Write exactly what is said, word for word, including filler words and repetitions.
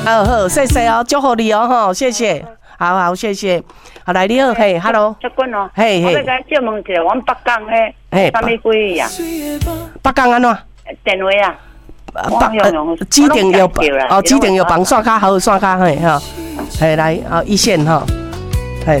好好，谢谢哦，祝福你哦吼，谢谢，好好谢谢。好来，你好，嘿 ，hello， 出君哦， 嘿嘿， 我要甲借问一下，阮北港迄， 嘿， 啥物几位啊？ 北港安怎？ 电话啊？ 北呃，指定有哦，指定有房线较好，线较好嘿吼，嘿来哦，一线吼。